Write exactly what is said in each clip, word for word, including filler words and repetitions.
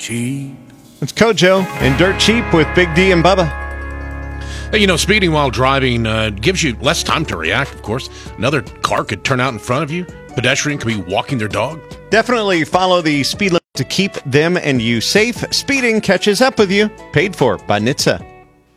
cheap. It's Kojo and Dirt Cheap with Big D and Bubba. Hey, you know, speeding while driving uh, gives you less time to react, of course. Another car could turn out in front of you. Pedestrian could be walking their dog. Definitely follow the speed limit to keep them and you safe. Speeding catches up with you. Paid for by N H T S A.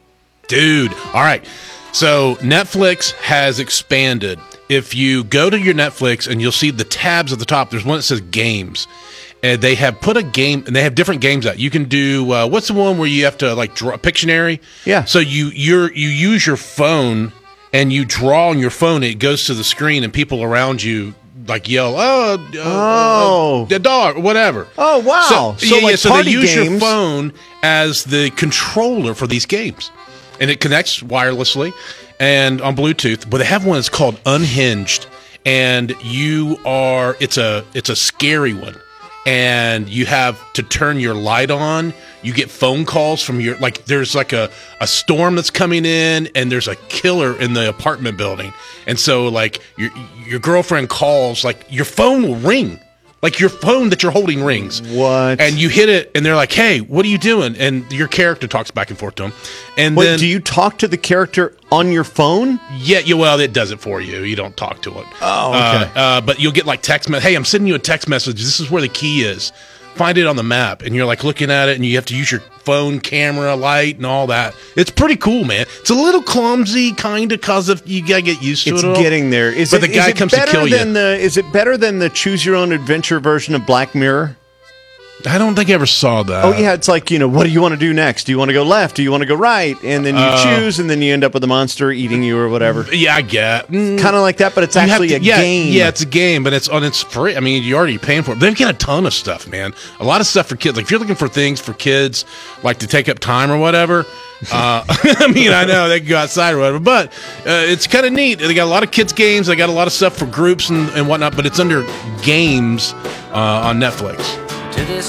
Dude, all right. So Netflix has expanded. If you go to your Netflix and you'll see the tabs at the top, there's one that says games. And they have put a game, and they have different games out. You can do, uh, what's the one where you have to, like, draw Pictionary? Yeah. So you you're, you use your phone, and you draw on your phone, and it goes to the screen, and people around you, like, yell, oh, uh, oh. Uh, the dog, whatever. Oh, wow. So, So, yeah, like yeah, so party they use games. your phone as the controller for these games. And it connects wirelessly and on Bluetooth. But they have one that's called Unhinged, and you are, it's a it's a scary one. And you have to turn your light on. You get phone calls from your, like, there's like a, a storm that's coming in, and there's a killer in the apartment building. And so, like, your your girlfriend calls, like, your phone will ring. Like, your phone that you're holding rings. What? And you hit it, and they're like, hey, what are you doing? And your character talks back and forth to them. And Wait, then, do you talk to the character on your phone? yeah, you, well, it does it for you. You don't talk to it. Oh, okay. Uh, uh, but you'll get, like, text message. Hey, I'm sending you a text message. This is where the key is. Find it on the map. And you're, like, looking at it, and you have to use your phone camera light and all that. It's pretty cool, man. It's a little clumsy, kind of, because of you got to get used to It's it all. getting there. Is But it, the guy is it comes to better kill you. than the? Is it better than the Choose Your Own Adventure version of Black Mirror? I don't think I ever saw that. Oh yeah, it's like, you know, what do you want to do next? Do you want to go left? Do you want to go right? And then you Uh, choose, and then you end up with a monster eating you or whatever. Yeah, I get. Mm. Kind of like that, but it's You have actually to- a yeah, game. Yeah, it's a game, but it's on it's free. I mean, you're already paying for it. They've got a ton of stuff, man. A lot of stuff for kids. Like, if you're looking for things for kids, like to take up time or whatever. uh, I mean, I know they can go outside or whatever, but uh, it's kind of neat. They got a lot of kids games. They got a lot of stuff for groups and, and whatnot, but it's under games uh, on Netflix. To this